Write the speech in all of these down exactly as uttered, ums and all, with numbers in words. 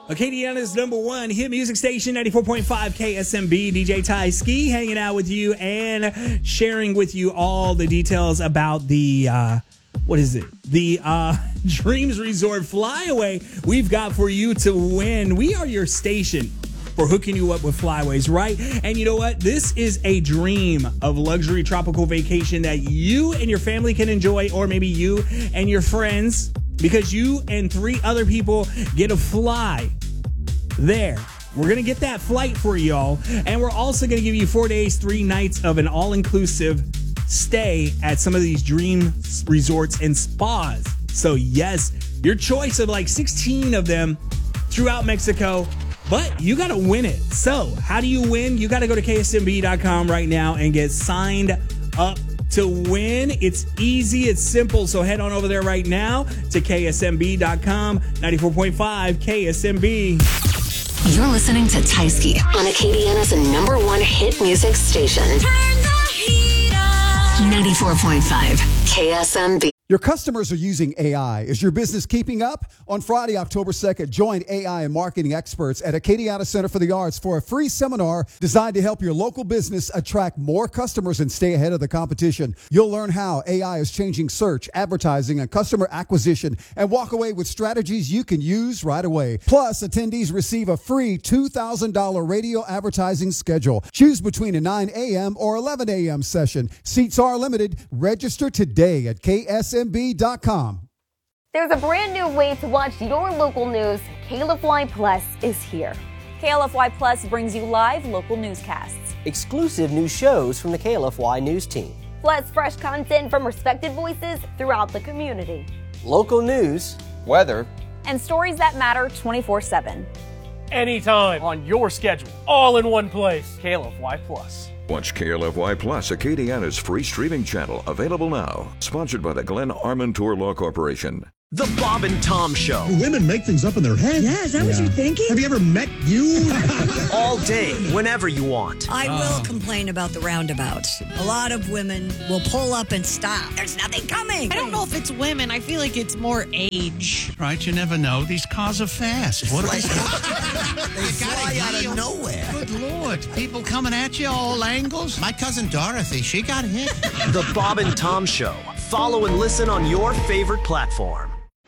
Acadiana's number one hit music station, ninety-four point five K S M B. D J Ty Ski hanging out with you and sharing with you all the details about the, uh, what is it? The uh, Dreams Resort Flyaway we've got for you to win. We are your station for hooking you up with flyways, right? And you know what? This is a dream of luxury tropical vacation that you and your family can enjoy, or maybe you and your friends, because you and three other people get to fly there. We're going to get that flight for y'all. And we're also going to give you four days, three nights of an all-inclusive stay at some of these dream resorts and spas. So yes, your choice of like sixteen of them throughout Mexico, but you got to win it. So how do you win? You got to go to K S M B dot com right now and get signed up to win. It's easy. It's simple. So head on over there right now to K S M B dot com, ninety-four point five K S M B. You're listening to Tyski on Acadiana's number one hit music station. Turn the heat up. ninety-four point five K S M B. Your customers are using A I. Is your business keeping up? On Friday, October second, join A I and marketing experts at Acadiana Center for the Arts for a free seminar designed to help your local business attract more customers and stay ahead of the competition. You'll learn how A I is changing search, advertising, and customer acquisition, and walk away with strategies you can use right away. Plus, attendees receive a free two thousand dollars radio advertising schedule. Choose between a nine a.m. or eleven a.m. session. Seats are limited. Register today at K S M B dot com. There's a brand new way to watch your local news. K L F Y Plus is here. K L F Y Plus brings you live local newscasts, exclusive new shows from the K L F Y news team, plus fresh content from respected voices throughout the community, local news, weather, and stories that matter twenty-four seven. Anytime, on your schedule, all in one place. K L F Y Plus. Watch K L F Y Plus, Acadiana's free streaming channel, available now. Sponsored by the Glenn Armentour Law Corporation. The Bob and Tom Show. Women make things up in their head. Yeah, is that yeah. what you're thinking? Have you ever met you? All day, whenever you want. I oh. will complain about the roundabouts. A lot of women will pull up and stop. There's nothing coming. I don't know if it's women. I feel like it's more age. Right, you never know. These cars are fast. What like, they fly out of nowhere. Good Lord. People coming at you all angles. My cousin Dorothy, she got hit. The Bob and Tom Show. Follow and listen on your favorite platform.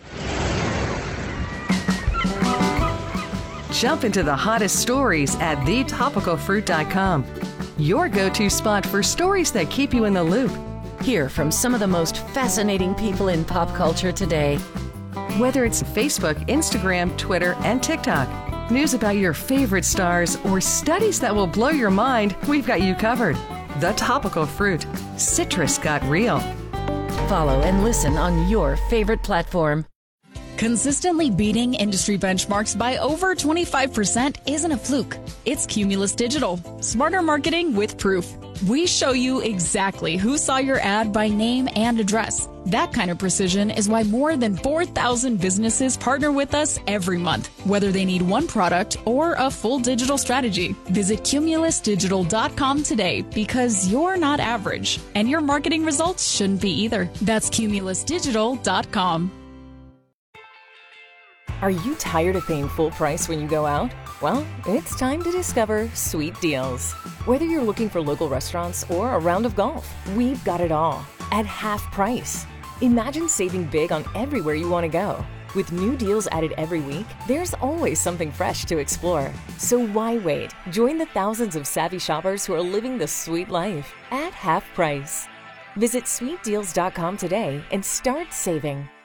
Jump into the hottest stories at the topical fruit dot com. Your go-to spot for stories that keep you in the loop. Hear from some of the most fascinating people in pop culture today. Whether it's Facebook, Instagram, Twitter, and TikTok, news about your favorite stars, or studies that will blow your mind, we've got you covered. The Topical Fruit. Citrus got real. Follow and listen on your favorite platform. Consistently beating industry benchmarks by over twenty-five percent isn't a fluke. It's Cumulus Digital. Smarter marketing with proof. We show you exactly who saw your ad by name and address. That kind of precision is why more than four thousand businesses partner with us every month, whether they need one product or a full digital strategy. Visit Cumulus Digital dot com today, because you're not average, and your marketing results shouldn't be either. That's Cumulus Digital dot com. Are you tired of paying full price when you go out? Well, it's time to discover Sweet Deals. Whether you're looking for local restaurants or a round of golf, we've got it all at half price. Imagine saving big on everywhere you want to go. With new deals added every week, there's always something fresh to explore. So why wait? Join the thousands of savvy shoppers who are living the sweet life at half price. Visit sweet deals dot com today and start saving.